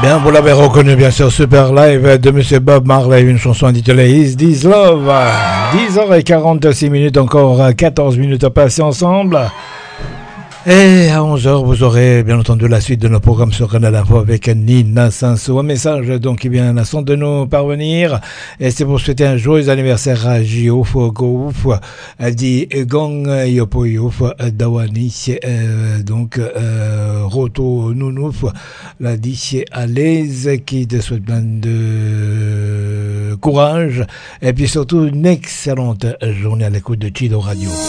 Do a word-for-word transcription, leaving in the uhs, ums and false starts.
Bien, vous l'avez reconnu, bien sûr, Super Live de Monsieur Bob Marley, une chanson intitulée Is This Love. dix heures quarante-six minutes, encore quatorze minutes à passer ensemble. Et à onze heures, vous aurez bien entendu la suite de nos programmes sur Canal Info avec Nina Sanso. Un message donc qui vient à l'instant de nous parvenir. Et c'est pour souhaiter un joyeux anniversaire à Gio Fogouf, dit Gong Yopo Youf, Dawani, euh, donc euh, Roto Nounouf, la dit à l'aise, qui te souhaite plein de courage. Et puis surtout une excellente journée à l'écoute de Chido Radio.